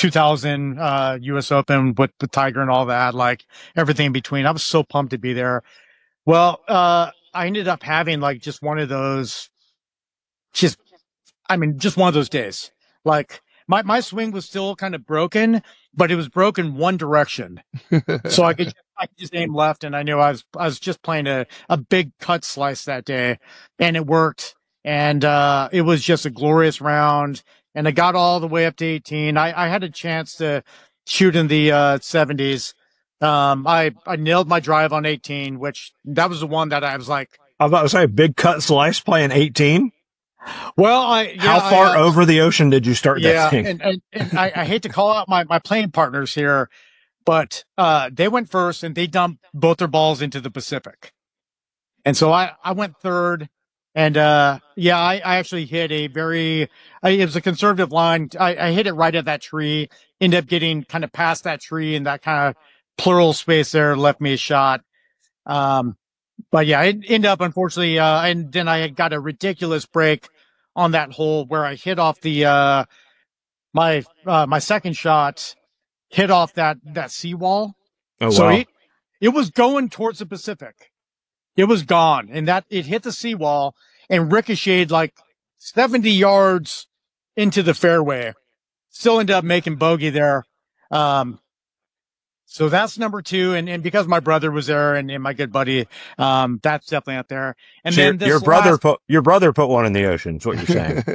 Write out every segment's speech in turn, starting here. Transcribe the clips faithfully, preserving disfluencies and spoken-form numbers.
two thousand uh, U S Open with the Tiger and all that, like everything in between. I was so pumped to be there. Well, uh, I ended up having like just one of those, just, I mean, just one of those days. Like my, my swing was still kind of broken, but it was broken one direction. So I could, I could just aim left, and I knew I was, I was just playing a, a big cut slice that day, and it worked. And, uh, it was just a glorious round, and I got all the way up to eighteen. I, I had a chance to shoot in the, uh, seventies. Um, I, I nailed my drive on eighteen, which that was the one that I was like, I was about to say big cut slice playing eighteen. well, I, yeah, how far I, uh, over the ocean did you start yeah, that thing? and, and, and I, I hate to call out my, my playing partners here, but, uh, they went first and they dumped both their balls into the Pacific. And so I, I went third. And, uh, yeah, I, I actually hit a very, I, it was a conservative line. I, I hit it right at that tree, ended up getting kind of past that tree, and that kind of plural space there left me a shot. Um, but yeah, it ended up, unfortunately, uh, and then I got a ridiculous break on that hole where I hit off the, uh, my, uh, my second shot hit off that, that seawall. Oh, So wow. it, it was going towards the Pacific. It was gone, and that it hit the seawall and ricocheted like seventy yards into the fairway. Still ended up making bogey there. Um, so that's number two. And, and because my brother was there and, and my good buddy, um, that's definitely up there. And So then your, this your brother last, put your brother put one in the ocean. Is what you're saying?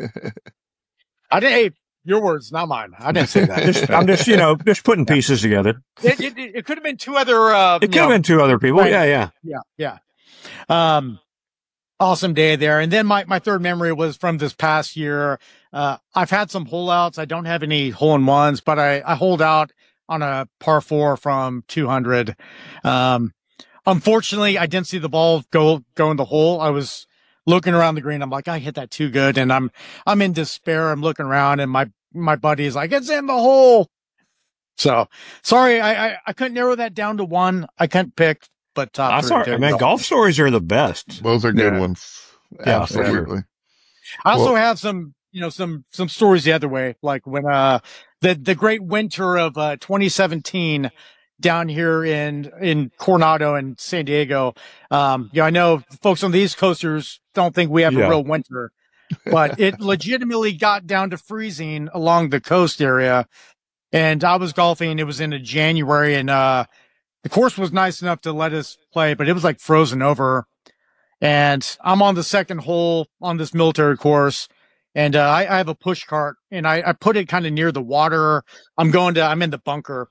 I didn't, hey, your words, not mine. I didn't say that. Just, I'm just, you know, just putting pieces together. It, it, it could have been two other, uh, It could you have know, been two other people. right. Yeah, yeah. Yeah. Yeah. Um, awesome day there. And then my, my third memory was from this past year. Uh, I've had some hole outs. I don't have any hole in ones, but I, I holed out on a par four from two hundred. Um, unfortunately, I didn't see the ball go, go in the hole. I was looking around the green. I'm like, I hit that too good. And I'm, I'm in despair. I'm looking around, and my, my buddy is like, it's in the hole. So sorry. I, I, I couldn't narrow that down to one. I couldn't pick, but top That's three. all right, man. Golf stories are the best. Those are good Yeah. ones. Yeah, Absolutely. I also Well- have some, you know, some, some stories the other way, like when, uh, the, the great winter of, uh, twenty seventeen down here in, in Coronado and San Diego. Um, you know, I know folks on the East Coasters don't think we have Yeah. a real winter, but it legitimately got down to freezing along the coast area. And I was golfing. It was in a January, and, uh, the course was nice enough to let us play, but it was like frozen over. And I'm on the second hole on this military course. And, uh, I, I have a push cart, and I, I put it kind of near the water. I'm going to, I'm in the bunker.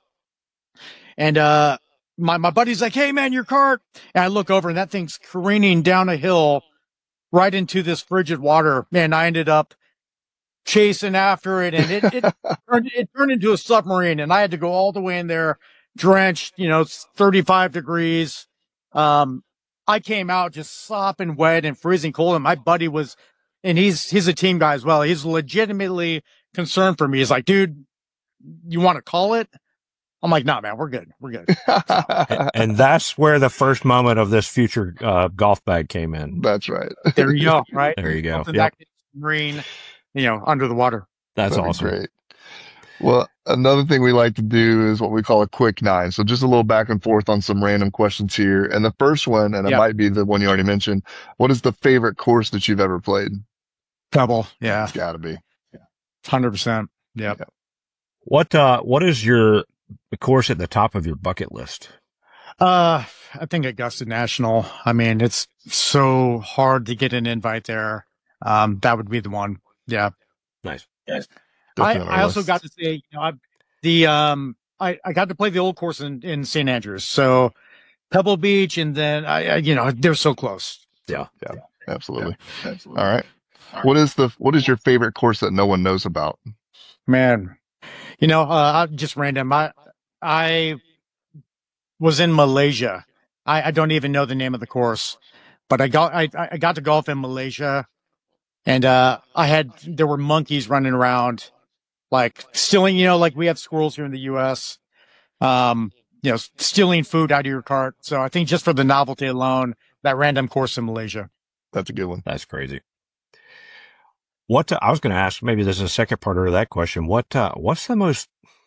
And, uh, my, my buddy's like, hey man, your cart. And I look over, and that thing's careening down a hill right into this frigid water. Man, I ended up chasing after it, and it, it, turned, it turned into a submarine, and I had to go all the way in there, drenched, you know, it's thirty-five degrees. Um, I came out just sopping wet and freezing cold, and my buddy was, and he's, he's a team guy as well. He's legitimately concerned for me. He's like, dude, you want to call it? I'm like, nah, man, we're good. We're good. And, and that's where the first moment of this future uh, golf bag came in. That's right. There you go. Right. There you go. Something Yep. that can green, you know, under the water. That's That'd be awesome. Great. Well, another thing we like to do is what we call a quick nine. So just a little back and forth on some random questions here. And the first one, and it Yep. might be the one you already mentioned, what is the favorite course that you've ever played? Double. Yeah. It's gotta be. one hundred percent. Yeah. Yep. What uh, what is your course at the top of your bucket list? Uh, I think Augusta National. I mean, it's so hard to get an invite there. Um, that would be the one. Yeah. Nice. I, Definitely on our I also list. got to say, you know, I, the, um, I, I got to play the old course in, in Saint Andrews. So Pebble Beach, and then I, I you know, they're so close. Yeah. Absolutely. Absolutely. All right. What is the, what is your favorite course that no one knows about? Man, you know, uh, I just random. I, I was in Malaysia. I, I don't even know the name of the course, but I got, I, I got to golf in Malaysia, and, uh, I had, there were monkeys running around, like stealing, you know, like we have squirrels here in the U S, um, you know, stealing food out of your cart. So I think just for the novelty alone, that random course in Malaysia. That's a good one. That's crazy. What uh, I was going to ask, maybe there's a second part of that question. What uh, what's the most